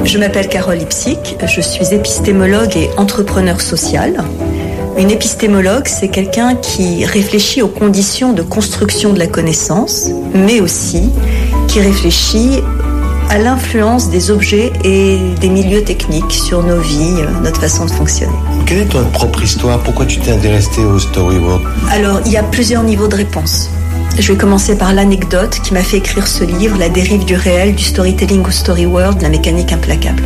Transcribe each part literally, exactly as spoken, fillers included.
Je m'appelle Carole Lipsick, je suis épistémologue et entrepreneur social. Une épistémologue, c'est quelqu'un qui réfléchit aux conditions de construction de la connaissance, mais aussi qui réfléchit à l'influence des objets et des milieux techniques sur nos vies, notre façon de fonctionner. Quelle est ton propre histoire? Pourquoi tu t'es intéressée au story world? Alors, il y a plusieurs niveaux de réponse. Je vais commencer par l'anecdote qui m'a fait écrire ce livre, La dérive du réel, du storytelling au story world, la mécanique implacable.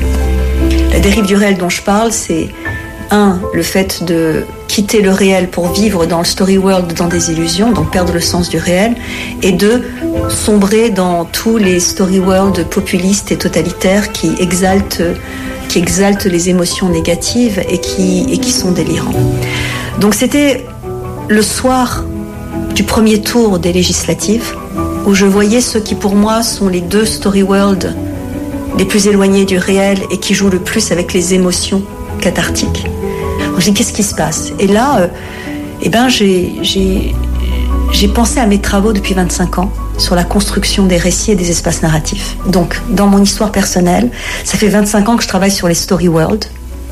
La dérive du réel dont je parle, c'est un, le fait de quitter le réel pour vivre dans le story world, dans des illusions, donc perdre le sens du réel, et deux, sombrer dans tous les story world populistes et totalitaires qui exaltent, qui exaltent les émotions négatives et qui, et qui sont délirants. Donc c'était le soir du premier tour des législatives, où je voyais ceux qui pour moi sont les deux story world les plus éloignés du réel et qui jouent le plus avec les émotions cathartiques. Donc, je dis, qu'est-ce qui se passe? Et là, euh, eh ben, j'ai, j'ai, j'ai pensé à mes travaux depuis vingt-cinq ans sur la construction des récits et des espaces narratifs. Donc, dans mon histoire personnelle, ça fait vingt-cinq ans que je travaille sur les story world,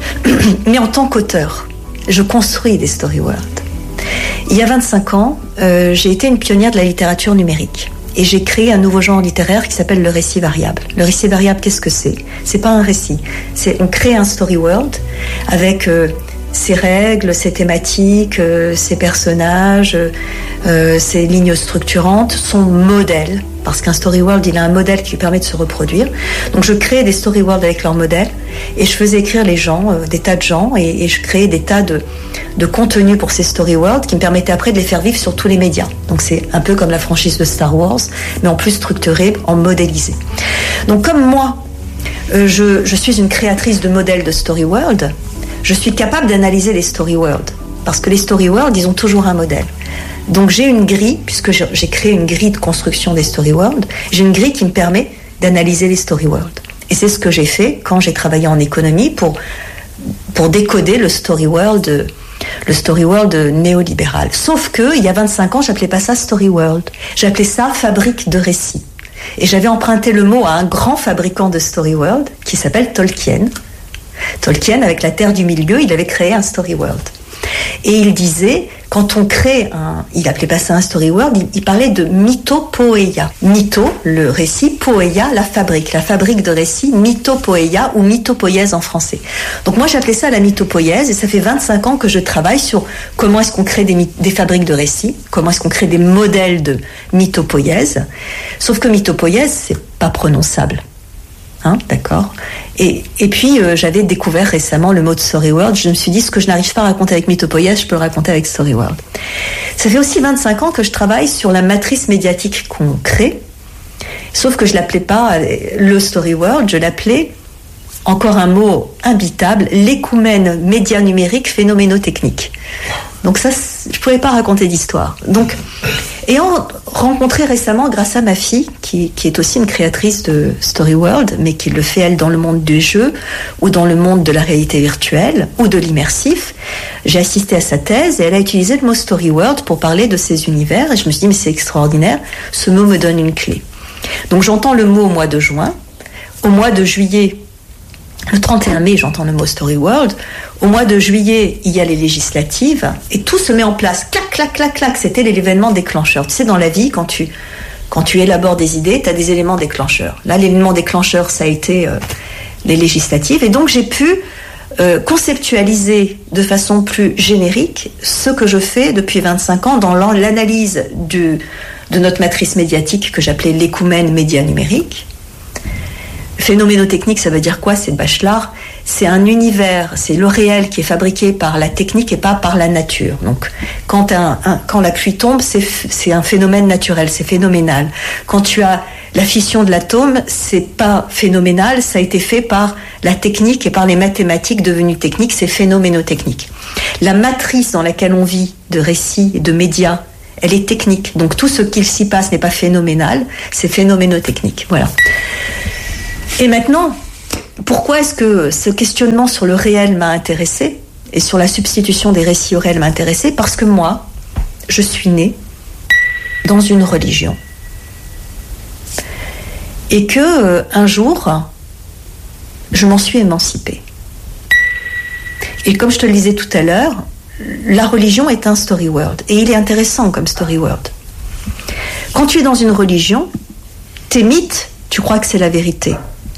mais en tant qu'auteur, je construis des story world. Il y a vingt-cinq ans, euh, j'ai été une pionnière de la littérature numérique. Et j'ai créé un nouveau genre littéraire qui s'appelle le récit variable. Le récit variable, qu'est-ce que c'est? C'est pas un récit. C'est, on crée un story world avec euh, ses règles, ses thématiques, euh, ses personnages, euh, ses lignes structurantes, son modèle. Parce qu'un story world, il a un modèle qui lui permet de se reproduire. Donc je créais des story world avec leur modèle et je faisais écrire les gens, euh, des tas de gens, et, et je créais des tas de, de contenus pour ces story world qui me permettaient après de les faire vivre sur tous les médias. Donc c'est un peu comme la franchise de Star Wars, mais en plus structuré, en modélisé. Donc comme moi, euh, je, je suis une créatrice de modèles de story world, je suis capable d'analyser les story world. Parce que les story world, ils ont toujours un modèle. Donc j'ai une grille, puisque j'ai créé une grille de construction des story world, j'ai une grille qui me permet d'analyser les story world. Et c'est ce que j'ai fait quand j'ai travaillé en économie pour, pour décoder le story world, le story world néolibéral. Sauf que, il y a vingt-cinq ans, j'appelais pas ça story world. J'appelais ça fabrique de récits. Et j'avais emprunté le mot à un grand fabricant de story world qui s'appelle Tolkien. Tolkien, avec la Terre du Milieu, il avait créé un story world. Et il disait, quand on crée un, il appelait pas ça un story world, il, il parlait de mythopoeia. Mytho, le récit, poeia, la fabrique. La fabrique de récits, mythopoeia ou mythopoïèse en français. Donc moi j'appelais ça la mythopoïèse et ça fait vingt-cinq ans que je travaille sur comment est-ce qu'on crée des, des fabriques de récits, comment est-ce qu'on crée des modèles de mythopoïèse. Sauf que mythopoïèse, c'est pas prononçable. Hein, d'accord. Et, et puis euh, j'avais découvert récemment le mot de story world. Je me suis dit, ce que je n'arrive pas à raconter avec mythopoïèse, je peux le raconter avec story world. Ça fait aussi vingt-cinq ans que je travaille sur la matrice médiatique qu'on crée, sauf que je l'appelais pas le story world, je l'appelais, encore un mot imbitable, l'écoumène média numérique phénoménotechnique. Donc ça, je pouvais pas raconter d'histoire. Donc, ayant rencontré récemment, grâce à ma fille, qui, qui est aussi une créatrice de Story World, mais qui le fait elle dans le monde du jeu, ou dans le monde de la réalité virtuelle, ou de l'immersif, j'ai assisté à sa thèse et elle a utilisé le mot Story World pour parler de ces univers. Et je me suis dit, mais c'est extraordinaire, ce mot me donne une clé. Donc j'entends le mot au mois de juin, au mois de juillet, le trente et un mai, j'entends le mot Story World. Au mois de juillet, il y a les législatives et tout se met en place. Clac, clac, clac, clac. C'était l'élément déclencheur. Tu sais, dans la vie, quand tu, quand tu élabores des idées, tu as des éléments déclencheurs. Là, l'élément déclencheur, ça a été euh, les législatives. Et donc, j'ai pu euh, conceptualiser de façon plus générique ce que je fais depuis vingt-cinq ans dans l'analyse du, de notre matrice médiatique que j'appelais l'écoumène média numérique. Phénoménotechnique, ça veut dire quoi? C'est Bachelard. C'est un univers, c'est le réel qui est fabriqué par la technique et pas par la nature. Donc, quand, un, un, quand la pluie tombe, c'est, c'est un phénomène naturel, c'est phénoménal. Quand tu as la fission de l'atome, c'est pas phénoménal, ça a été fait par la technique et par les mathématiques devenues techniques, c'est phénoménotechnique. La matrice dans laquelle on vit de récits et de médias, elle est technique. Donc, tout ce qu'il s'y passe n'est pas phénoménal, c'est phénoménotechnique. Voilà. Et maintenant, pourquoi est-ce que ce questionnement sur le réel m'a intéressée et sur la substitution des récits au réel m'a intéressée? Parce que moi, je suis née dans une religion. Et que, euh, un jour, je m'en suis émancipée. Et comme je te le disais tout à l'heure, la religion est un story world. Et il est intéressant comme story world. Quand tu es dans une religion, tes mythes, tu crois que c'est la vérité.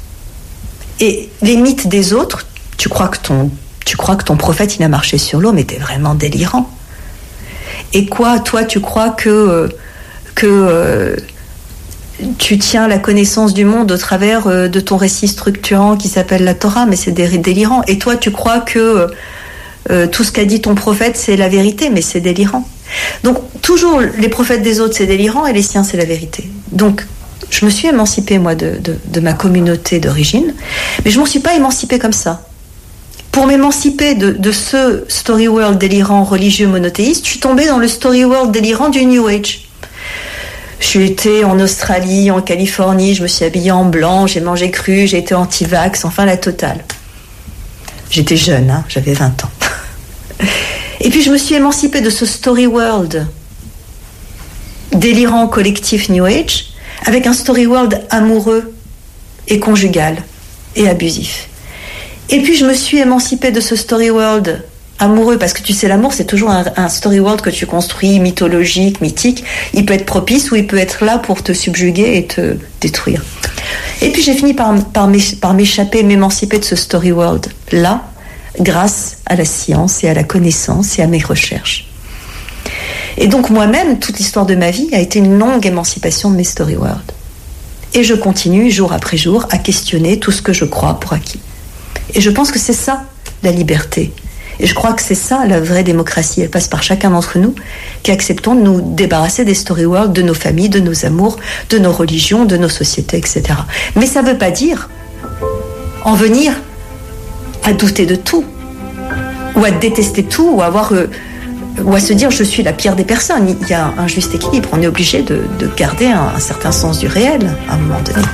Et les mythes des autres, tu crois que ton, tu crois que ton prophète, il a marché sur l'eau, mais t'es vraiment délirant. Et quoi, toi, tu crois que, que euh, tu tiens la connaissance du monde au travers euh, de ton récit structurant qui s'appelle la Torah, mais c'est délirant. Et toi, tu crois que euh, tout ce qu'a dit ton prophète, c'est la vérité, mais c'est délirant. Donc, toujours, les prophètes des autres, c'est délirant, et les siens, c'est la vérité. Donc, je me suis émancipée, moi, de, de, de ma communauté d'origine, mais je ne m'en suis pas émancipée comme ça. Pour m'émanciper de, de ce story world délirant religieux monothéiste, je suis tombée dans le story world délirant du New Age. Je suis été en Australie, en Californie, je me suis habillée en blanc, j'ai mangé cru, j'ai été anti-vax, enfin la totale. J'étais jeune, hein, j'avais vingt ans. Et puis je me suis émancipée de ce story world délirant collectif New Age avec un story world amoureux et conjugal et abusif. Et puis je me suis émancipée de ce story world amoureux, parce que tu sais, l'amour, c'est toujours un, un story world que tu construis, mythologique, mythique. Il peut être propice ou il peut être là pour te subjuguer et te détruire. Et puis j'ai fini par, par, par m'échapper, m'émanciper de ce story world-là, grâce à la science et à la connaissance et à mes recherches. Et donc moi-même, toute l'histoire de ma vie a été une longue émancipation de mes story worlds. Et je continue, jour après jour, à questionner tout ce que je crois pour acquis. Et je pense que c'est ça, la liberté. Et je crois que c'est ça, la vraie démocratie. Elle passe par chacun d'entre nous qui acceptons de nous débarrasser des story worlds, de nos familles, de nos amours, de nos religions, de nos sociétés, et cetera. Mais ça ne veut pas dire en venir à douter de tout, ou à détester tout, ou à, avoir, euh, ou à se dire je suis la pire des personnes. Il y a un juste équilibre. On est obligé de, de garder un, un certain sens du réel à un moment donné.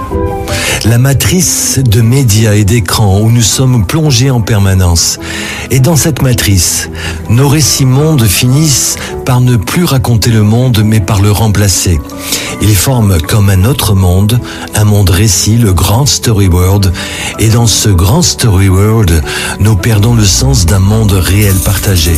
La matrice de médias et d'écrans où nous sommes plongés en permanence. Et dans cette matrice, nos récits mondes finissent par ne plus raconter le monde, mais par le remplacer. Ils forment comme un autre monde, un monde récit, le grand story world. Et dans ce grand story world, nous perdons le sens d'un monde réel partagé.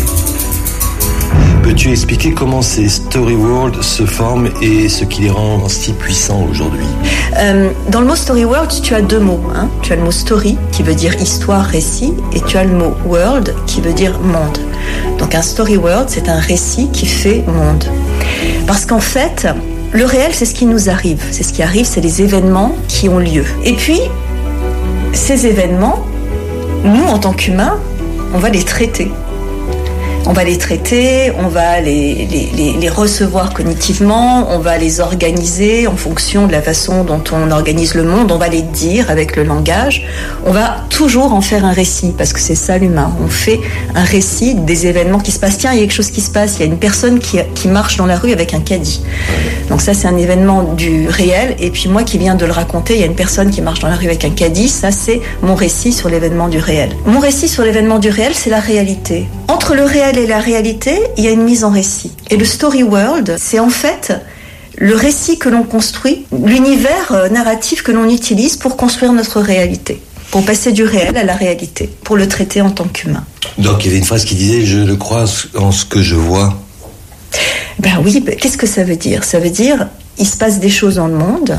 Peux-tu expliquer comment ces story worlds se forment et ce qui les rend si puissants aujourd'hui ? euh, Dans le mot story world, tu as deux mots. Hein. Tu as le mot story, qui veut dire histoire, récit, et tu as le mot world, qui veut dire monde. Donc un story world, c'est un récit qui fait monde. Parce qu'en fait, le réel, c'est ce qui nous arrive. C'est ce qui arrive, c'est les événements qui ont lieu. Et puis, ces événements, nous, en tant qu'humains, on va les traiter. On va les traiter, on va les, les, les, les recevoir cognitivement, on va les organiser en fonction de la façon dont on organise le monde, on va les dire avec le langage, on va toujours en faire un récit, parce que c'est ça l'humain. On fait un récit des événements qui se passent. Tiens, il y a quelque chose qui se passe, il y a une personne qui, qui marche dans la rue avec un caddie. Donc ça, c'est un événement du réel, et puis moi qui viens de le raconter, il y a une personne qui marche dans la rue avec un caddie, ça c'est mon récit sur l'événement du réel. Mon récit sur l'événement du réel, c'est la réalité. Entre le réel et la réalité, il y a une mise en récit. Et le story world, c'est en fait le récit que l'on construit, l'univers narratif que l'on utilise pour construire notre réalité, pour passer du réel à la réalité, pour le traiter en tant qu'humain. Donc il y avait une phrase qui disait « Je ne crois en ce que je vois ». Ben oui, ben, qu'est-ce que ça veut dire ? Ça veut dire, il se passe des choses dans le monde,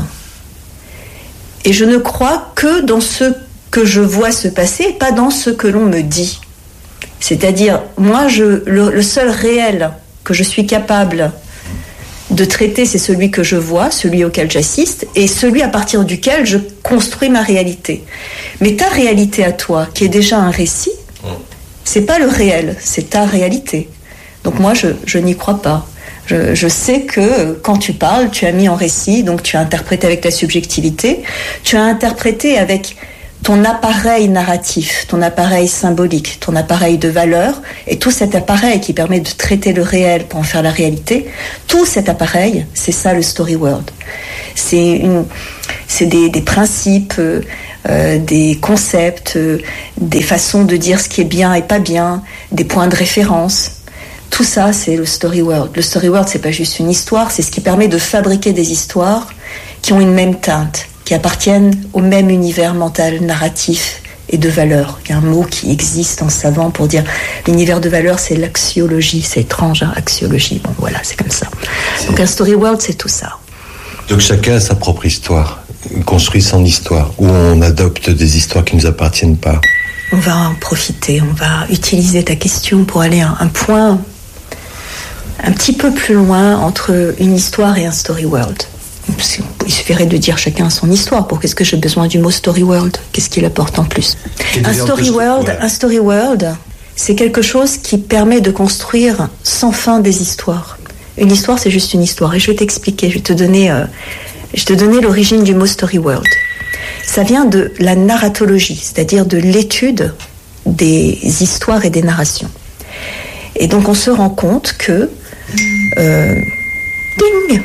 et je ne crois que dans ce que je vois se passer, et pas dans ce que l'on me dit. C'est-à-dire, moi, je, le, le seul réel que je suis capable de traiter, c'est celui que je vois, celui auquel j'assiste, et celui à partir duquel je construis ma réalité. Mais ta réalité à toi, qui est déjà un récit, c'est pas le réel, c'est ta réalité. Donc moi, je, je n'y crois pas. Je, je sais que quand tu parles, tu as mis en récit, donc tu as interprété avec ta subjectivité, tu as interprété avec ton appareil narratif, ton appareil symbolique, ton appareil de valeur, et tout cet appareil qui permet de traiter le réel pour en faire la réalité, tout cet appareil, c'est ça le story world. C'est, une, c'est des, des principes, euh, des concepts, euh, des façons de dire ce qui est bien et pas bien, des points de référence. Tout ça, c'est le story world. Le story world, c'est pas juste une histoire, c'est ce qui permet de fabriquer des histoires qui ont une même teinte, qui appartiennent au même univers mental narratif et de valeurs. Il y a un mot qui existe en savant pour dire l'univers de valeurs, c'est l'axiologie. C'est étrange, hein, axiologie. Bon, voilà, c'est comme ça. Donc un story world, c'est tout ça. Donc chacun a sa propre histoire, construit son histoire, ou on adopte des histoires qui ne nous appartiennent pas. On va en profiter, on va utiliser ta question pour aller à un point un petit peu plus loin entre une histoire et un story world. Il suffirait de dire chacun son histoire. Pour qu'est-ce que j'ai besoin du mot story world? Qu'est-ce qu'il apporte en plus? Un story world, ouais. un story world, c'est quelque chose qui permet de construire sans fin des histoires. Une histoire, c'est juste une histoire. Et je vais t'expliquer, je vais te donner, euh, je vais te donner l'origine du mot story world. Ça vient de la narratologie, c'est-à-dire de l'étude des histoires et des narrations. Et donc on se rend compte que euh, ding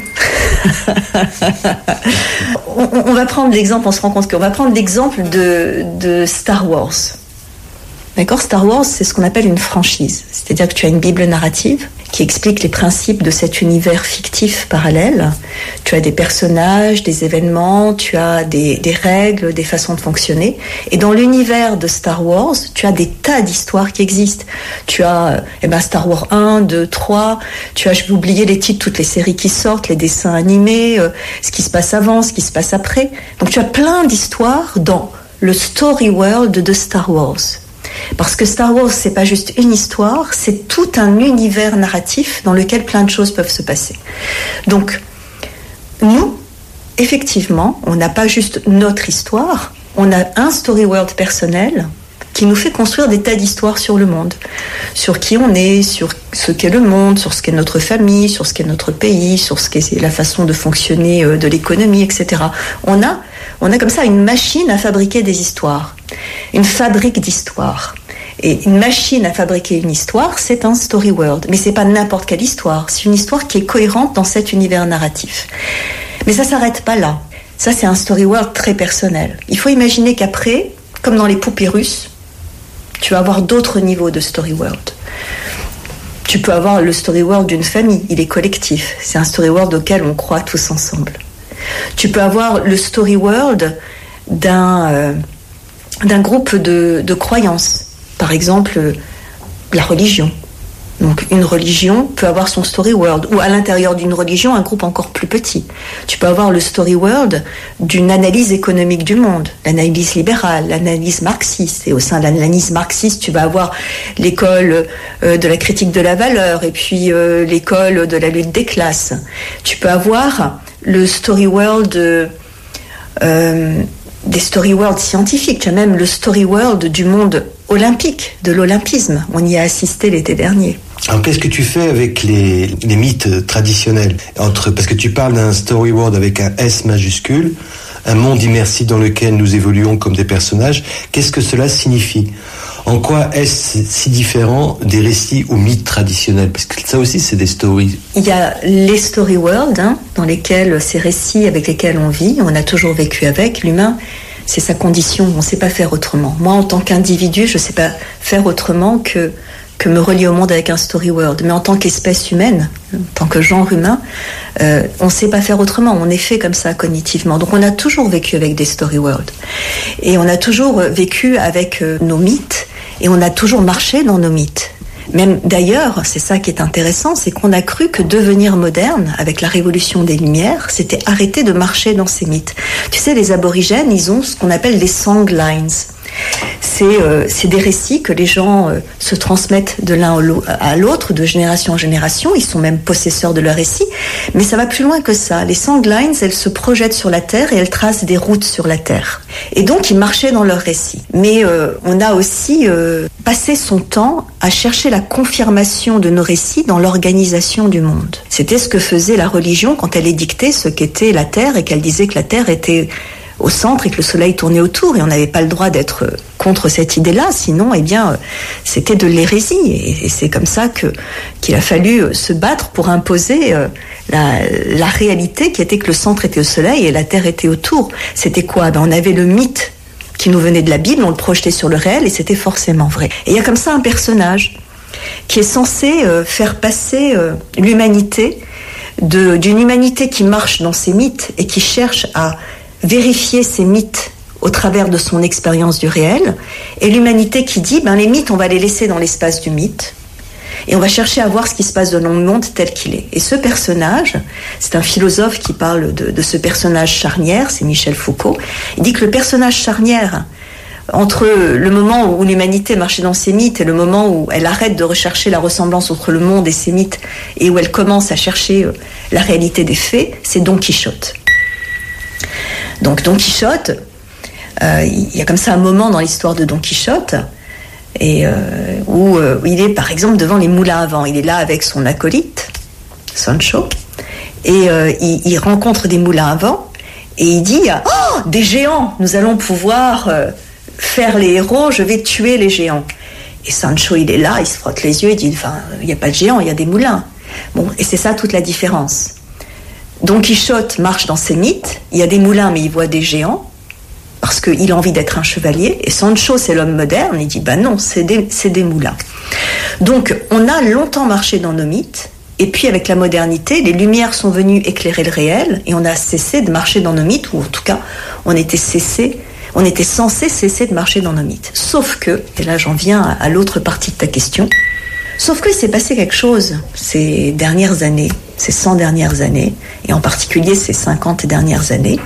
on, on va prendre l'exemple, on se rend compte qu'on va prendre l'exemple de, de Star Wars. D'accord ? Star Wars, c'est ce qu'on appelle une franchise. C'est-à-dire que tu as une bible narrative qui explique les principes de cet univers fictif parallèle. Tu as des personnages, des événements, tu as des, des règles, des façons de fonctionner. Et dans l'univers de Star Wars, tu as des tas d'histoires qui existent. Tu as eh ben, Star Wars un, deux, trois. Tu as, je vais oublier les titres, toutes les séries qui sortent, les dessins animés, euh, ce qui se passe avant, ce qui se passe après. Donc tu as plein d'histoires dans le story world de Star Wars. Parce que Star Wars, c'est pas juste une histoire, c'est tout un univers narratif dans lequel plein de choses peuvent se passer. Donc, nous, effectivement, on n'a pas juste notre histoire, on a un story world personnel qui nous fait construire des tas d'histoires sur le monde, sur qui on est, sur ce qu'est le monde, sur ce qu'est notre famille, sur ce qu'est notre pays, sur ce qu'est la façon de fonctionner de l'économie, et cetera. On a, on a comme ça une machine à fabriquer des histoires, une fabrique d'histoires. Et une machine à fabriquer une histoire, c'est un story world. Mais c'est pas n'importe quelle histoire, c'est une histoire qui est cohérente dans cet univers narratif. Mais ça s'arrête pas là. Ça, c'est un story world très personnel. Il faut imaginer qu'après, comme dans les poupées russes, tu vas avoir d'autres niveaux de story world. Tu peux avoir le story world d'une famille, il est collectif. C'est un story world auquel on croit tous ensemble. Tu peux avoir le story world d'un, euh, d'un groupe de, de croyances. Par exemple, la religion. Donc une religion peut avoir son story world, ou à l'intérieur d'une religion, un groupe encore plus petit. Tu peux avoir le story world d'une analyse économique du monde, l'analyse libérale, l'analyse marxiste. Et au sein de l'analyse marxiste, tu vas avoir l'école euh, de la critique de la valeur, et puis euh, l'école de la lutte des classes. Tu peux avoir le story world euh, euh, des story worlds scientifiques. Tu as même le story world du monde olympique, de l'olympisme. On y a assisté l'été dernier. Alors qu'est-ce que tu fais avec les, les mythes traditionnels entre, parce que tu parles d'un story world avec un S majuscule, un monde immersif dans lequel nous évoluons comme des personnages. Qu'est-ce que cela signifie? En quoi est-ce si différent des récits ou mythes traditionnels? Parce que ça aussi, c'est des stories. Il y a les story worlds, hein, dans lesquels ces récits avec lesquels on vit, on a toujours vécu avec. L'humain, c'est sa condition, on ne sait pas faire autrement. Moi, en tant qu'individu, je ne sais pas faire autrement que, que me relier au monde avec un story world. Mais en tant qu'espèce humaine, en tant que genre humain, euh, on ne sait pas faire autrement. On est fait comme ça cognitivement. Donc on a toujours vécu avec des story worlds. Et on a toujours vécu avec euh, nos mythes, et on a toujours marché dans nos mythes. Même d'ailleurs, c'est ça qui est intéressant, c'est qu'on a cru que devenir moderne, avec la révolution des Lumières, c'était arrêter de marcher dans ces mythes. Tu sais, les aborigènes, ils ont ce qu'on appelle des songlines. C'est, euh, c'est des récits que les gens euh, se transmettent de l'un à l'autre, de génération en génération. Ils sont même possesseurs de leurs récits. Mais ça va plus loin que ça. Les songlines, elles se projettent sur la Terre et elles tracent des routes sur la Terre. Et donc, ils marchaient dans leurs récits. Mais euh, on a aussi euh, passé son temps à chercher la confirmation de nos récits dans l'organisation du monde. C'était ce que faisait la religion quand elle édictait ce qu'était la Terre et qu'elle disait que la Terre était au centre et que le soleil tournait autour, et on n'avait pas le droit d'être contre cette idée-là, sinon, eh bien, c'était de l'hérésie. Et c'est comme ça que, qu'il a fallu se battre pour imposer la, la réalité qui était que le centre était au soleil et la terre était autour. C'était quoi? Ben, on avait le mythe qui nous venait de la Bible, on le projetait sur le réel et c'était forcément vrai. Et il y a comme ça un personnage qui est censé faire passer l'humanité de, d'une humanité qui marche dans ses mythes et qui cherche à vérifier ces mythes au travers de son expérience du réel, et l'humanité qui dit, ben les mythes, on va les laisser dans l'espace du mythe, et on va chercher à voir ce qui se passe dans le monde tel qu'il est. Et ce personnage, c'est un philosophe qui parle de, de ce personnage charnière, c'est Michel Foucault. Il dit que le personnage charnière, entre le moment où l'humanité marchait dans ses mythes et le moment où elle arrête de rechercher la ressemblance entre le monde et ses mythes, et où elle commence à chercher la réalité des faits, c'est Don Quichotte. Donc Don Quichotte, euh, il y a comme ça un moment dans l'histoire de Don Quichotte, et euh, où euh, il est par exemple devant les moulins à vent. Il est là avec son acolyte Sancho, et euh, il, il rencontre des moulins à vent et il dit « Oh, des géants, nous allons pouvoir euh, faire les héros, je vais tuer les géants ». Et Sancho, il est là, il se frotte les yeux, il dit « Enfin, il n'y a pas de géants, il y a des moulins ». Bon, et c'est ça toute la différence. Don Quichotte marche dans ses mythes, il y a des moulins mais il voit des géants, parce qu'il a envie d'être un chevalier, et Sancho, c'est l'homme moderne, il dit, bah non, c'est des, c'est des moulins. Donc, on a longtemps marché dans nos mythes, et puis avec la modernité, les lumières sont venues éclairer le réel, et on a cessé de marcher dans nos mythes, ou en tout cas, on était cessé, on était censé cesser de marcher dans nos mythes. Sauf que, et là j'en viens à, à l'autre partie de ta question, sauf qu'il s'est passé quelque chose ces dernières années, ces cent dernières années, et en particulier ces cinquante dernières années.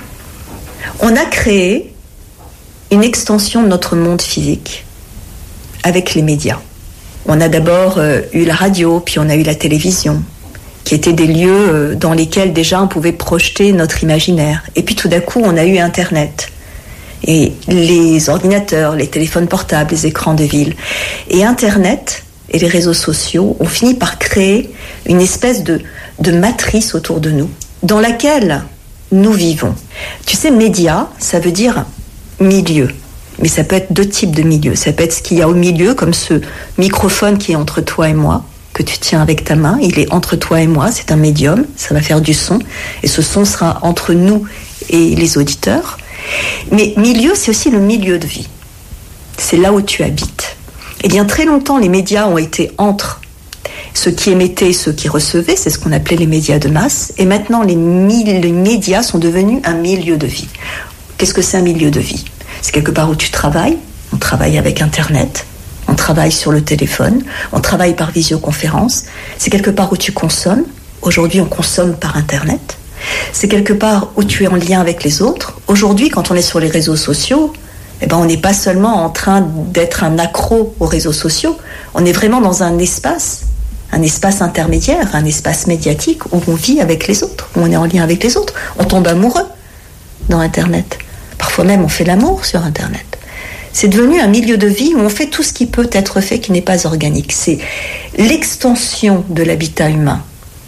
On a créé une extension de notre monde physique avec les médias. On a d'abord euh, eu la radio, puis on a eu la télévision, qui étaient des lieux euh, dans lesquels déjà on pouvait projeter notre imaginaire. Et puis tout d'un coup, on a eu Internet. Et les ordinateurs, les téléphones portables, les écrans de ville. Et Internet et les réseaux sociaux ont fini par créer une espèce de, de matrice autour de nous, dans laquelle nous vivons. Tu sais, média, ça veut dire milieu. Mais ça peut être deux types de milieux. Ça peut être ce qu'il y a au milieu, comme ce microphone qui est entre toi et moi, que tu tiens avec ta main. Il est entre toi et moi, c'est un médium, ça va faire du son. Et ce son sera entre nous et les auditeurs. Mais milieu, c'est aussi le milieu de vie. C'est là où tu habites. Eh bien, très longtemps, les médias ont été entre ceux qui émettaient et ceux qui recevaient. C'est ce qu'on appelait les médias de masse. Et maintenant, les, mi- les médias sont devenus un milieu de vie. Qu'est-ce que c'est un milieu de vie ? C'est quelque part où tu travailles. On travaille avec Internet. On travaille sur le téléphone. On travaille par visioconférence. C'est quelque part où tu consommes. Aujourd'hui, on consomme par Internet. C'est quelque part où tu es en lien avec les autres. Aujourd'hui, quand on est sur les réseaux sociaux, eh ben, on n'est pas seulement en train d'être un accro aux réseaux sociaux. On est vraiment dans un espace, un espace intermédiaire, un espace médiatique où on vit avec les autres, où on est en lien avec les autres. On tombe amoureux dans Internet. Parfois même, on fait l'amour sur Internet. C'est devenu un milieu de vie où on fait tout ce qui peut être fait qui n'est pas organique. C'est l'extension de l'habitat humain.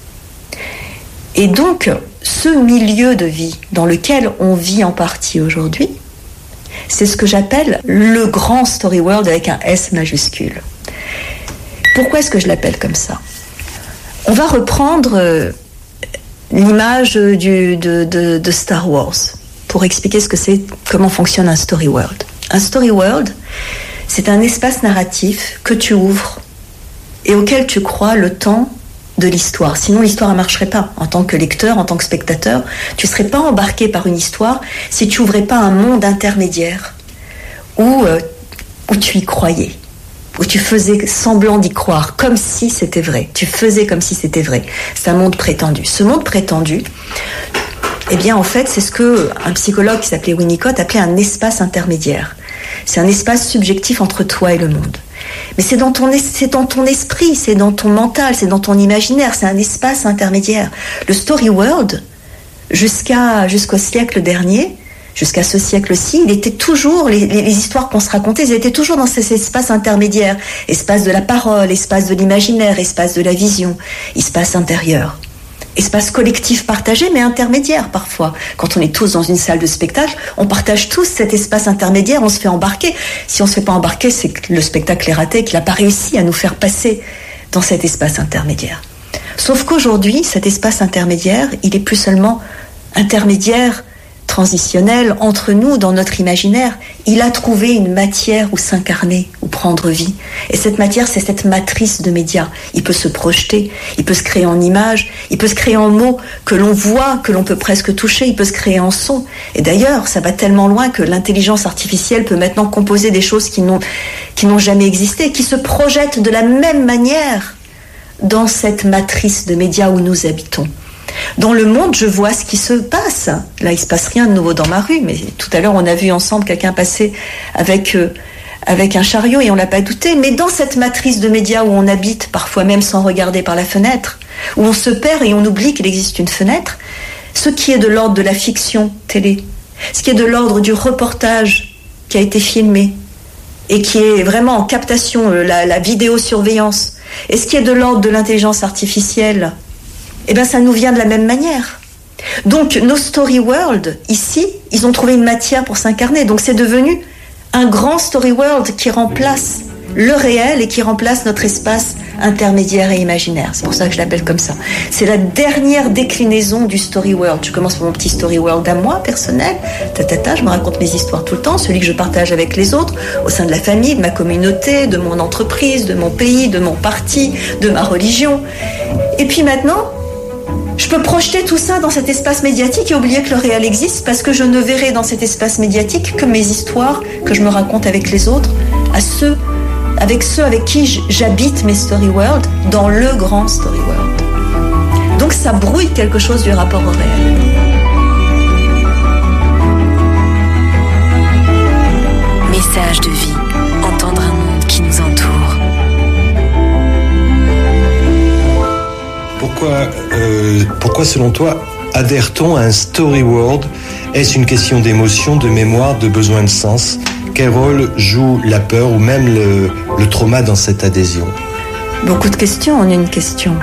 Et donc, ce milieu de vie dans lequel on vit en partie aujourd'hui, c'est ce que j'appelle le grand story world avec un S majuscule. Pourquoi est-ce que je l'appelle comme ça ? On va reprendre l'image du, de, de, de Star Wars pour expliquer ce que c'est, comment fonctionne un story world. Un story world, c'est un espace narratif que tu ouvres et auquel tu crois le temps de l'histoire. Sinon, l'histoire ne marcherait pas. En tant que lecteur, en tant que spectateur, tu ne serais pas embarqué par une histoire si tu n'ouvrais pas un monde intermédiaire où, euh, où tu y croyais, où tu faisais semblant d'y croire, comme si c'était vrai. Tu faisais comme si c'était vrai. C'est un monde prétendu. Ce monde prétendu, eh bien, en fait, c'est ce qu'un psychologue qui s'appelait Winnicott appelait un espace intermédiaire. C'est un espace subjectif entre toi et le monde. Mais c'est dans ton, c'est dans ton esprit, c'est dans ton mental, c'est dans ton imaginaire, c'est un espace intermédiaire. Le story world, jusqu'à, jusqu'au siècle dernier, jusqu'à ce siècle-ci, il était toujours, les, les, les histoires qu'on se racontait, elles étaient toujours dans ces espaces intermédiaires. Espace de la parole, espace de l'imaginaire, espace de la vision, espace intérieur. Espace collectif partagé, mais intermédiaire parfois. Quand on est tous dans une salle de spectacle, on partage tous cet espace intermédiaire, on se fait embarquer. Si on ne se fait pas embarquer, c'est que le spectacle est raté, qu'il n'a pas réussi à nous faire passer dans cet espace intermédiaire. Sauf qu'aujourd'hui, cet espace intermédiaire, il est plus seulement intermédiaire transitionnel entre nous, dans notre imaginaire, il a trouvé une matière où s'incarner, où prendre vie. Et cette matière, c'est cette matrice de médias. Il peut se projeter, il peut se créer en images, il peut se créer en mots que l'on voit, que l'on peut presque toucher, il peut se créer en son. Et d'ailleurs, ça va tellement loin que l'intelligence artificielle peut maintenant composer des choses qui n'ont, qui n'ont jamais existé, qui se projettent de la même manière dans cette matrice de médias où nous habitons. Dans le monde, je vois ce qui se passe. Là, il ne se passe rien de nouveau dans ma rue, mais tout à l'heure, on a vu ensemble quelqu'un passer avec, euh, avec un chariot et on ne l'a pas douté. Mais dans cette matrice de médias où on habite, parfois même sans regarder par la fenêtre, où on se perd et on oublie qu'il existe une fenêtre, ce qui est de l'ordre de la fiction télé, ce qui est de l'ordre du reportage qui a été filmé et qui est vraiment en captation, la, la vidéosurveillance, et ce qui est de l'ordre de l'intelligence artificielle, eh bien, ça nous vient de la même manière. Donc, nos story world, ici, ils ont trouvé une matière pour s'incarner. Donc, c'est devenu un grand story world qui remplace le réel et qui remplace notre espace intermédiaire et imaginaire. C'est pour ça que je l'appelle comme ça. C'est la dernière déclinaison du story world. Je commence par mon petit story world à moi, personnel. Ta, ta, ta, je me raconte mes histoires tout le temps, celui que je partage avec les autres, au sein de la famille, de ma communauté, de mon entreprise, de mon pays, de mon parti, de ma religion. Et puis maintenant, je peux projeter tout ça dans cet espace médiatique et oublier que le réel existe parce que je ne verrai dans cet espace médiatique que mes histoires que je me raconte avec les autres, à ceux, avec ceux avec qui j'habite mes story world dans le grand story world. Donc ça brouille quelque chose du rapport au réel. Message de vie, entendre un monde qui nous entoure. Pourquoi, euh, pourquoi, selon toi, adhère-t-on à un story world ? Est-ce une question d'émotion, de mémoire, de besoin de sens ? Quel rôle joue la peur ou même le, le trauma dans cette adhésion ? Beaucoup de questions en une question.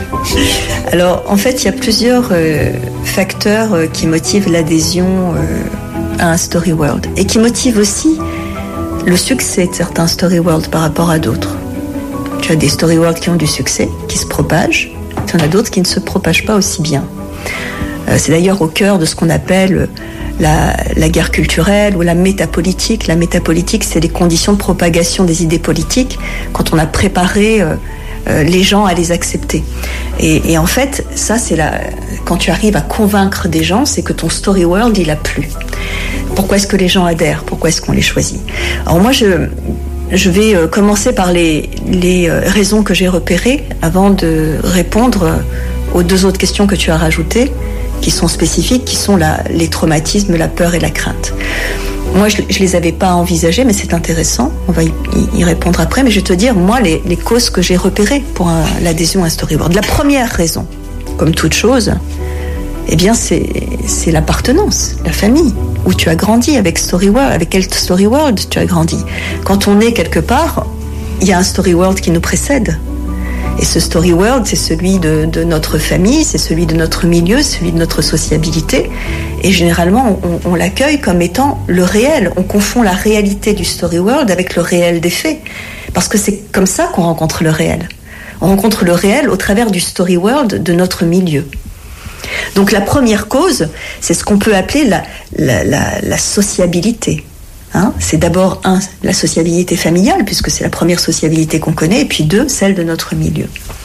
Alors, en fait, il y a plusieurs euh, facteurs euh, qui motivent l'adhésion euh, à un story world et qui motivent aussi le succès de certains story world par rapport à d'autres. Tu as des story world qui ont du succès, qui se propagent. Il y en a d'autres qui ne se propagent pas aussi bien. Euh, c'est d'ailleurs au cœur de ce qu'on appelle la, la guerre culturelle ou la métapolitique. La métapolitique, c'est les conditions de propagation des idées politiques quand on a préparé euh, euh, les gens à les accepter. Et, et en fait, ça, c'est la, quand tu arrives à convaincre des gens, c'est que ton story world, il a plu. Pourquoi est-ce que les gens adhèrent ? Pourquoi est-ce qu'on les choisit ? Alors moi, je... Je vais commencer par les, les raisons que j'ai repérées avant de répondre aux deux autres questions que tu as rajoutées, qui sont spécifiques, qui sont la, les traumatismes, la peur et la crainte. Moi, je ne les avais pas envisagées, mais c'est intéressant. On va y, y répondre après. Mais je vais te dire, moi, les, les causes que j'ai repérées pour un, l'adhésion à un storyboard. La première raison, comme toute chose, eh bien, c'est, c'est l'appartenance, la famille, où tu as grandi, avec Story World, avec quel Story World tu as grandi. Quand on est quelque part, il y a un Story World qui nous précède. Et ce Story World, c'est celui de, de notre famille, c'est celui de notre milieu, celui de notre sociabilité. Et généralement, on, on l'accueille comme étant le réel. On confond la réalité du Story World avec le réel des faits. Parce que c'est comme ça qu'on rencontre le réel. On rencontre le réel au travers du Story World de notre milieu. Donc la première cause, c'est ce qu'on peut appeler la, la, la, la sociabilité. Hein, c'est d'abord, un, la sociabilité familiale, puisque c'est la première sociabilité qu'on connaît, et puis deux, celle de notre milieu.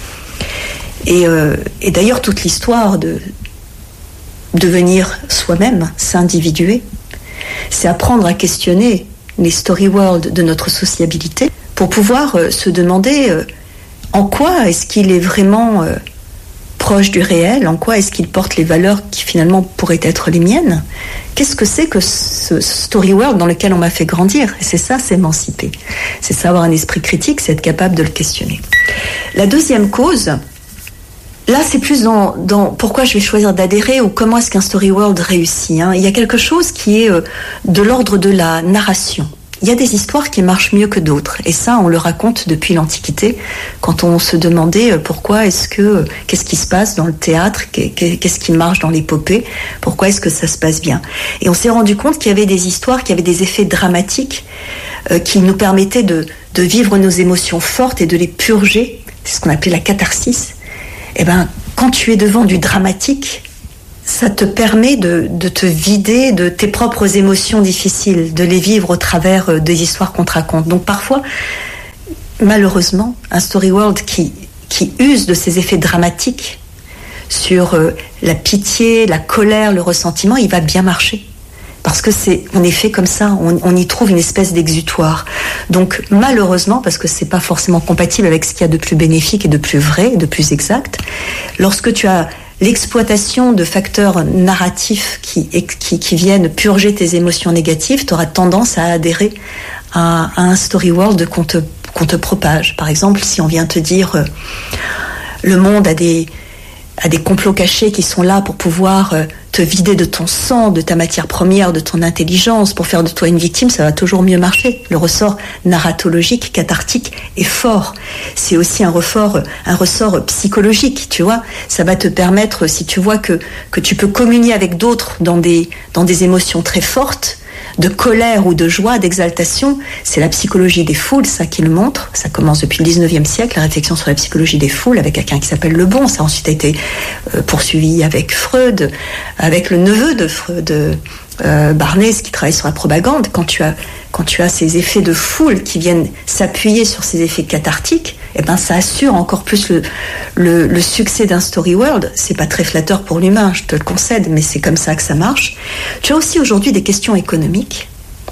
Et, euh, et d'ailleurs, toute l'histoire de devenir soi-même, s'individuer, c'est apprendre à questionner les story worlds de notre sociabilité pour pouvoir euh, se demander euh, en quoi est-ce qu'il est vraiment euh, proche du réel, en quoi est-ce qu'il porte les valeurs qui finalement pourraient être les miennes. Qu'est-ce que c'est que ce story world dans lequel on m'a fait grandir ? Et c'est ça, s'émanciper. C'est ça, avoir un esprit critique, c'est être capable de le questionner. La deuxième cause, là c'est plus dans, dans pourquoi je vais choisir d'adhérer ou comment est-ce qu'un story world réussit. Hein. Il y a quelque chose qui est euh, de l'ordre de la narration. Il y a des histoires qui marchent mieux que d'autres. Et ça, on le raconte depuis l'Antiquité, quand on se demandait pourquoi est-ce que, qu'est-ce qui se passe dans le théâtre, qu'est-ce qui marche dans l'épopée, pourquoi est-ce que ça se passe bien. Et on s'est rendu compte qu'il y avait des histoires qui avaient des effets dramatiques, euh, qui nous permettaient de, de vivre nos émotions fortes et de les purger. C'est ce qu'on appelait la catharsis. Et ben, quand tu es devant du dramatique, ça te permet de, de te vider de tes propres émotions difficiles, de les vivre au travers des histoires qu'on te raconte. Donc parfois, malheureusement, un story world qui, qui use de ses effets dramatiques sur euh, la pitié, la colère, le ressentiment, il va bien marcher. Parce que c'est, on est fait comme ça, on, on y trouve une espèce d'exutoire. Donc malheureusement, parce que c'est pas forcément compatible avec ce qu'il y a de plus bénéfique et de plus vrai, de plus exact, lorsque tu as l'exploitation de facteurs narratifs qui, qui, qui viennent purger tes émotions négatives, tu auras tendance à adhérer à, à un story world qu'on te, qu'on te propage. Par exemple, si on vient te dire euh, le monde a des, a des complots cachés qui sont là pour pouvoir euh, te vider de ton sang, de ta matière première, de ton intelligence, pour faire de toi une victime, ça va toujours mieux marcher. Le ressort narratologique, cathartique est fort. C'est aussi un ressort, un ressort psychologique, tu vois. Ça va te permettre, si tu vois que, que tu peux communier avec d'autres dans des, dans des émotions très fortes, de colère ou de joie, d'exaltation, c'est la psychologie des foules, ça qui le montre. Ça commence depuis le dix-neuvième siècle, la réflexion sur la psychologie des foules, avec quelqu'un qui s'appelle Le Bon. Ça a ensuite été euh, poursuivi avec Freud, avec le neveu de Freud, euh, Barnès, qui travaille sur la propagande. Quand tu as, quand tu as ces effets de foule qui viennent s'appuyer sur ces effets cathartiques, eh ben ça assure encore plus le, le, le succès d'un story world. C'est pas très flatteur pour l'humain, je te le concède, mais c'est comme ça que ça marche. Tu as aussi aujourd'hui des questions économiques,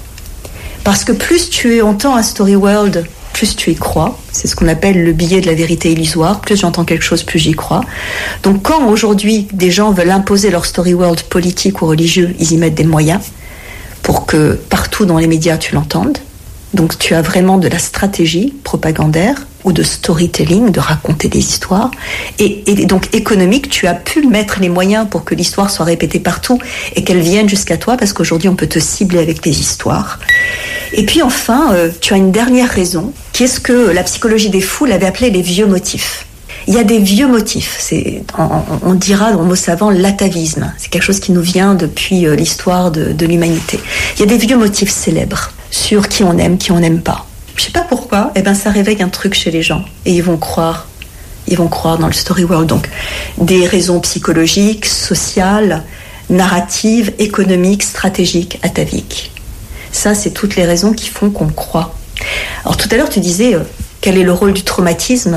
parce que plus tu entends un story world, plus tu y crois. C'est ce qu'on appelle le billet de la vérité illusoire. Plus j'entends quelque chose, plus j'y crois. Donc quand aujourd'hui des gens veulent imposer leur story world politique ou religieux, ils y mettent des moyens pour que partout dans les médias tu l'entendes. Donc tu as vraiment de la stratégie propagandaire ou de storytelling, de raconter des histoires. Et, et donc économique, tu as pu mettre les moyens pour que l'histoire soit répétée partout et qu'elle vienne jusqu'à toi, parce qu'aujourd'hui on peut te cibler avec des histoires. Et puis enfin, euh, tu as une dernière raison, qui est ce que la psychologie des foules avait appelé les vieux motifs. Il y a des vieux motifs, c'est, on, on dira dans le mot savant l'atavisme, c'est quelque chose qui nous vient depuis euh, l'histoire de, de l'humanité. Il y a des vieux motifs célèbres sur qui on aime, qui on n'aime pas. Je sais pas pourquoi, eh ben ça réveille un truc chez les gens et ils vont croire, ils vont croire dans le story world. Donc des raisons psychologiques, sociales, narratives, économiques, stratégiques, ataviques. Ça, c'est toutes les raisons qui font qu'on croit. Alors tout à l'heure, tu disais euh, quel est le rôle du traumatisme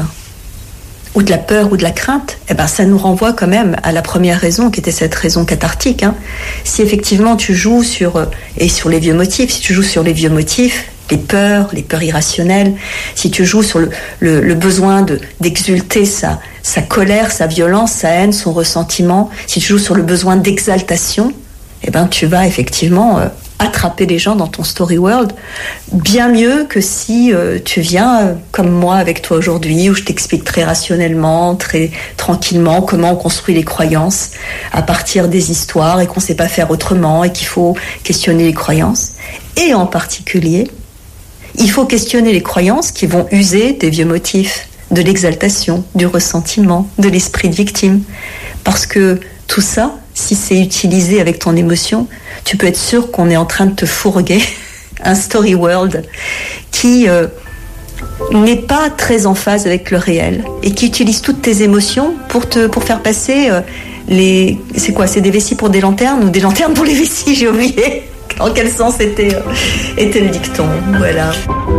ou de la peur ou de la crainte. Eh ben ça nous renvoie quand même à la première raison, qui était cette raison cathartique. Hein. Si effectivement tu joues sur euh, et sur les vieux motifs, si tu joues sur les vieux motifs, les peurs, les peurs irrationnelles, si tu joues sur le, le, le besoin de, d'exulter sa, sa colère, sa violence, sa haine, son ressentiment, si tu joues sur le besoin d'exaltation, eh ben tu vas effectivement euh, attraper les gens dans ton story world bien mieux que si euh, tu viens euh, comme moi avec toi aujourd'hui, où je t'explique très rationnellement, très tranquillement comment on construit les croyances à partir des histoires et qu'on ne sait pas faire autrement et qu'il faut questionner les croyances. Et en particulier, il faut questionner les croyances qui vont user des vieux motifs, de l'exaltation, du ressentiment, de l'esprit de victime. Parce que tout ça, si c'est utilisé avec ton émotion, tu peux être sûr qu'on est en train de te fourguer un story world qui euh, n'est pas très en phase avec le réel et qui utilise toutes tes émotions pour te pour faire passer euh, les... C'est quoi? C'est des vessies pour des lanternes ou des lanternes pour les vessies? J'ai oublié. En quel sens était, euh, était le dicton? Voilà.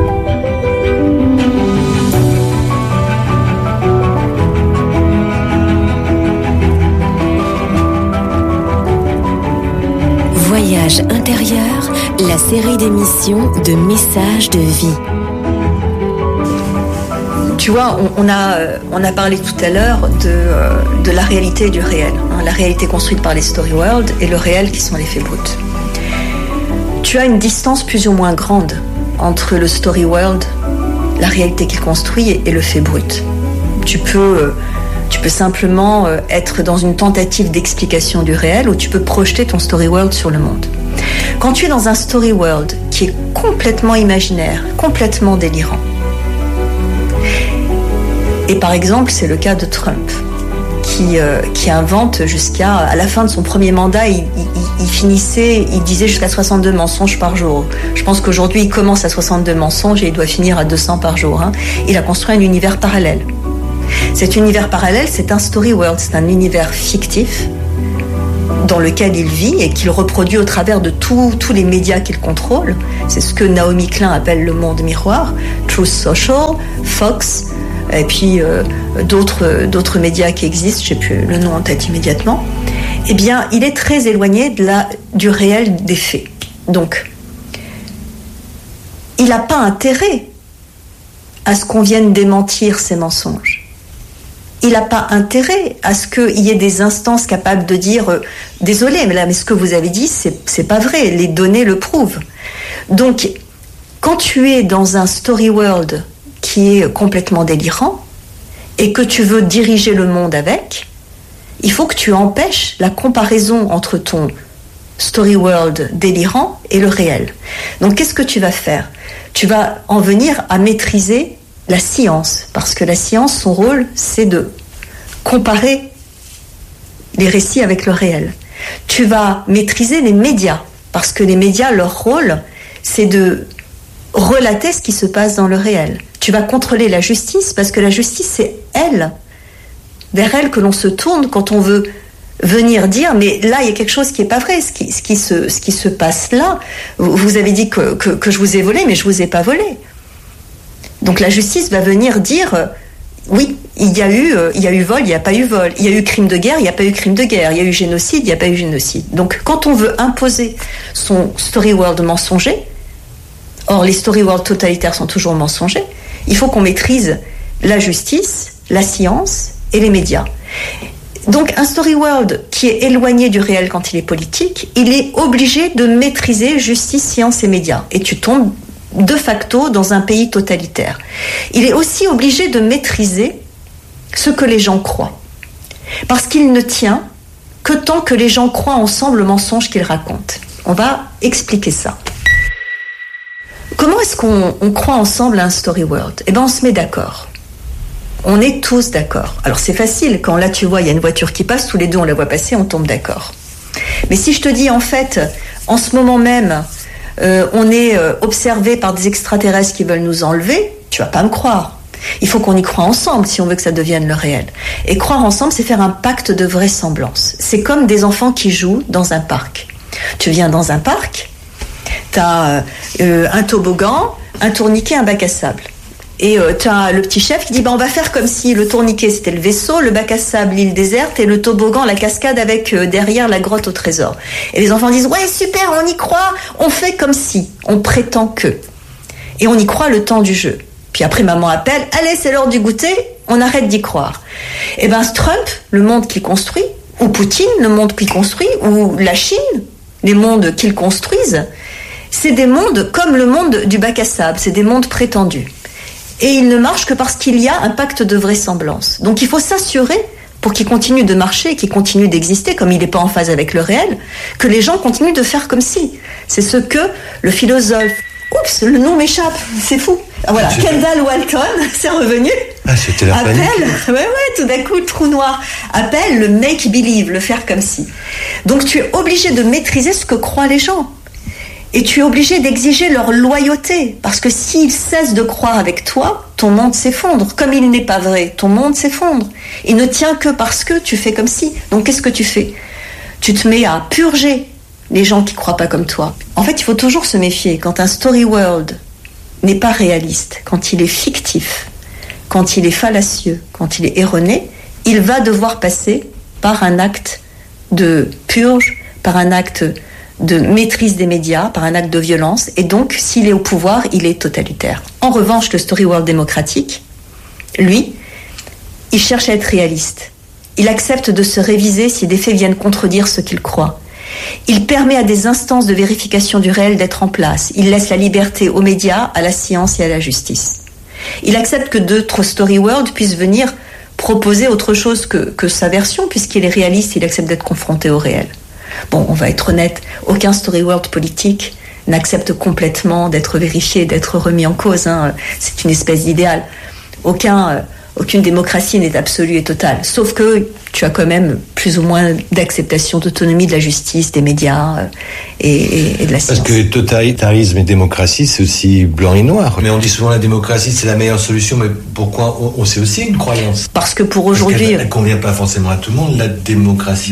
Voyage intérieur, la série d'émissions de messages de vie. Tu vois, on, on, a, on a parlé tout à l'heure de, euh, de la réalité et du réel. Hein, la réalité construite par les story world et le réel qui sont les faits bruts. Tu as une distance plus ou moins grande entre le story world, la réalité qu'il construit, et, et le fait brut. Tu peux, euh, tu peux simplement euh, être dans une tentative d'explication du réel, ou tu peux projeter ton story world sur le monde. Quand tu es dans un story world qui est complètement imaginaire, complètement délirant, et par exemple c'est le cas de Trump, Qui, euh, qui invente jusqu'à, à la fin de son premier mandat, il, il, il finissait, il disait jusqu'à soixante-deux mensonges par jour. Je pense qu'aujourd'hui, il commence à soixante-deux mensonges et il doit finir à deux cents par jour. Hein. Il a construit un univers parallèle. Cet univers parallèle, c'est un story world, c'est un univers fictif dans lequel il vit et qu'il reproduit au travers de tout, tous les médias qu'il contrôle. C'est ce que Naomi Klein appelle le monde miroir, Truth Social, Fox, et puis euh, d'autres, d'autres médias qui existent, je ne sais plus le nom en tête immédiatement. Eh bien, il est très éloigné de la, du réel des faits. Donc, il n'a pas intérêt à ce qu'on vienne démentir ces mensonges. Il n'a pas intérêt à ce qu'il y ait des instances capables de dire euh, « Désolé, mais là, mais ce que vous avez dit, c'est, c'est pas vrai, les données le prouvent. » Donc, quand tu es dans un story world qui est complètement délirant et que tu veux diriger le monde avec, il faut que tu empêches la comparaison entre ton story world délirant et le réel. Donc, qu'est-ce que tu vas faire ? Tu vas en venir à maîtriser la science, parce que la science, son rôle, c'est de comparer les récits avec le réel. Tu vas maîtriser les médias, parce que les médias, leur rôle, c'est de relater ce qui se passe dans le réel. Tu vas contrôler la justice, parce que la justice, c'est elle, vers elle que l'on se tourne quand on veut venir dire, mais là, il y a quelque chose qui n'est pas vrai, ce qui, ce qui, se, ce qui se passe là. Vous avez dit que, que, que je vous ai volé, mais je ne vous ai pas volé. Donc la justice va venir dire, euh, oui, il y a eu, euh, il y a eu vol, il n'y a pas eu vol. Il y a eu crime de guerre, il n'y a pas eu crime de guerre. Il y a eu génocide, il n'y a pas eu génocide. Donc quand on veut imposer son story world mensonger, or les story world totalitaires sont toujours mensongers, il faut qu'on maîtrise la justice, la science et les médias. Donc un story world qui est éloigné du réel quand il est politique, il est obligé de maîtriser justice, science et médias. Et tu tombes de facto dans un pays totalitaire. Il est aussi obligé de maîtriser ce que les gens croient. Parce qu'il ne tient que tant que les gens croient ensemble le mensonge qu'ils racontent. On va expliquer ça. Comment est-ce qu'on on croit ensemble à un story world ? Eh bien, on se met d'accord. On est tous d'accord. Alors c'est facile, quand là tu vois, il y a une voiture qui passe, tous les deux on la voit passer, on tombe d'accord. Mais si je te dis en fait, en ce moment même, Euh, on est euh, observé par des extraterrestres qui veulent nous enlever, tu vas pas me croire. Il faut qu'on y croie ensemble si on veut que ça devienne le réel. Et croire ensemble, c'est faire un pacte de vraisemblance. C'est comme des enfants qui jouent dans un parc. Tu viens dans un parc, tu as euh, un toboggan, un tourniquet, un bac à sable. Et euh, tu as le petit chef qui dit bah, on va faire comme si le tourniquet c'était le vaisseau, le bac à sable l'île déserte et le toboggan la cascade avec euh, derrière la grotte au trésor. Et les enfants disent ouais super, on y croit, on fait comme si, on prétend que. Et on y croit le temps du jeu. Puis après maman appelle, allez c'est l'heure du goûter, on arrête d'y croire. Et ben Trump, le monde qu'il construit, ou Poutine, le monde qu'il construit, ou la Chine, les mondes qu'ils construisent, c'est des mondes comme le monde du bac à sable, c'est des mondes prétendus. Et il ne marche que parce qu'il y a un pacte de vraisemblance. Donc il faut s'assurer, pour qu'il continue de marcher, qu'il continue d'exister, comme il n'est pas en phase avec le réel, que les gens continuent de faire comme si. C'est ce que le philosophe... Oups, le nom m'échappe, c'est fou. Ah, voilà, ah, Kendall Walton, c'est revenu. Ah, c'était la appelle, panique. ouais, ouais, tout d'un coup, le trou noir. Appelle le make-believe, le faire comme si. Donc tu es obligé de maîtriser ce que croient les gens. Et tu es obligé d'exiger leur loyauté, parce que s'ils cessent de croire avec toi, ton monde s'effondre. Comme il n'est pas vrai, ton monde s'effondre. Il ne tient que parce que tu fais comme si. Donc qu'est-ce que tu fais ? Tu te mets à purger les gens qui ne croient pas comme toi. En fait, il faut toujours se méfier. Quand un story world n'est pas réaliste, quand il est fictif, quand il est fallacieux, quand il est erroné, il va devoir passer par un acte de purge, par un acte de maîtrise des médias, par un acte de violence, et donc, s'il est au pouvoir, il est totalitaire. En revanche, le story world démocratique, lui, il cherche à être réaliste. Il accepte de se réviser si des faits viennent contredire ce qu'il croit. Il permet à des instances de vérification du réel d'être en place. Il laisse la liberté aux médias, à la science et à la justice. Il accepte que d'autres story world puissent venir proposer autre chose que, que sa version, puisqu'il est réaliste, il accepte d'être confronté au réel. Bon, on va être honnête, aucun story world politique n'accepte complètement d'être vérifié, d'être remis en cause. Hein. C'est une espèce d'idéal. Aucun, euh, aucune démocratie n'est absolue et totale. Sauf que tu as quand même plus ou moins d'acceptation, d'autonomie de la justice, des médias euh, et, et, et de la science. Parce que totalitarisme et démocratie, c'est aussi blanc et noir. Mais on dit souvent la démocratie, c'est la meilleure solution, mais pourquoi on, on, c'est aussi une croyance. Parce que pour aujourd'hui... Parce qu'elle ne convient pas forcément à tout le monde, la démocratie.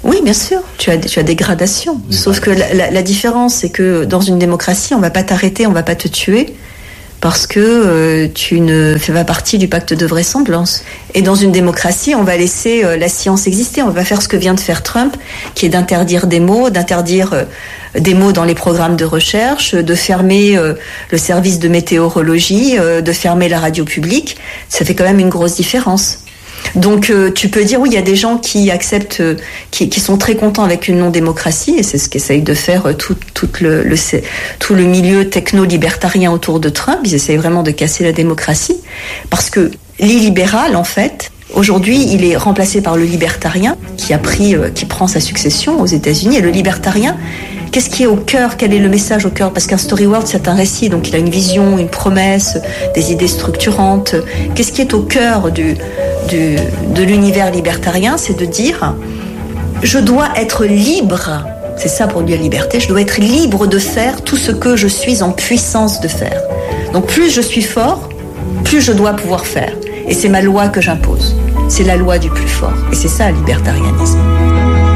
Oui, bien sûr, tu as, tu as des gradations. Des Sauf gradations. que la, la, la différence, c'est que dans une démocratie, on ne va pas t'arrêter, on ne va pas te tuer, parce que euh, tu ne fais pas partie du pacte de vraisemblance. Et dans une démocratie, on va laisser euh, la science exister. On va faire ce que vient de faire Trump, qui est d'interdire des mots, d'interdire euh, des mots dans les programmes de recherche, de fermer euh, le service de météorologie, euh, de fermer la radio publique. Ça fait quand même une grosse différence. Donc euh, tu peux dire oui, il y a des gens qui acceptent, euh, qui, qui sont très contents avec une non-démocratie, et c'est ce qu'essaye de faire euh, tout, tout, le, le, tout le milieu techno-libertarien autour de Trump. Ils essayent vraiment de casser la démocratie, parce que l'illibéral, en fait, aujourd'hui, il est remplacé par le libertarien, qui a pris, euh, qui prend sa succession aux États-Unis. Et le libertarien, qu'est-ce qui est au cœur? Quel est le message au cœur? Parce qu'un story world, c'est un récit, donc il a une vision, une promesse, des idées structurantes. Qu'est-ce qui est au cœur du, du, de l'univers libertarien? C'est de dire, je dois être libre. C'est ça pour lui la liberté. Je dois être libre de faire tout ce que je suis en puissance de faire. Donc plus je suis fort, plus je dois pouvoir faire. Et c'est ma loi que j'impose. C'est la loi du plus fort. Et c'est ça, le libertarianisme.